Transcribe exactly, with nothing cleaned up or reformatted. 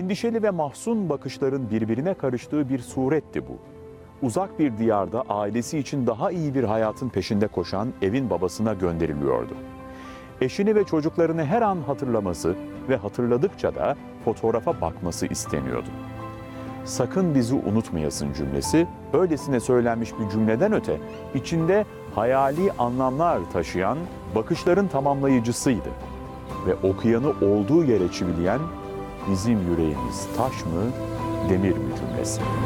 Endişeli ve mahzun bakışların birbirine karıştığı bir suretti bu. Uzak bir diyarda ailesi için daha iyi bir hayatın peşinde koşan evin babasına gönderiliyordu. Eşini ve çocuklarını her an hatırlaması ve hatırladıkça da fotoğrafa bakması isteniyordu. Sakın bizi unutmayasın cümlesi, öylesine söylenmiş bir cümleden öte, içinde hayali anlamlar taşıyan bakışların tamamlayıcısıydı. Ve okuyanı olduğu yere çivileyen, bizim yüreğimiz taş mı, demir mi cümlesi.